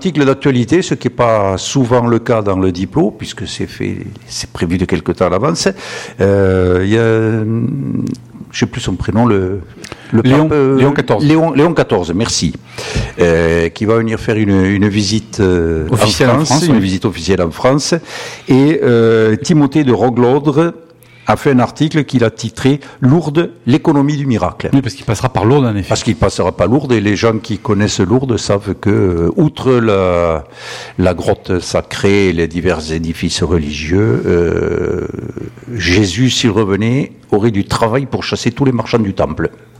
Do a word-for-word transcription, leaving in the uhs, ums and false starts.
article d'actualité, ce qui n'est pas souvent le cas dans le Diplo, puisque c'est fait, c'est prévu de quelque temps à l'avance. Euh, il y a, je ne sais plus son prénom, le, le Léon, pape, euh, Léon quatorze. Léon, Léon quatorze, merci. Euh, qui va venir faire une, une visite euh, officielle en France, en France, une oui. visite officielle en France. Et euh, Timothée de Roglaudre a fait un article qu'il a titré « Lourdes, l'économie du miracle ». Oui, parce qu'il passera par Lourdes, en effet. Parce qu'il passera pas Lourdes, et les gens qui connaissent Lourdes savent que, euh, outre la, la grotte sacrée et les divers édifices religieux, euh, Jésus, s'il revenait, aurait du travail pour chasser tous les marchands du temple.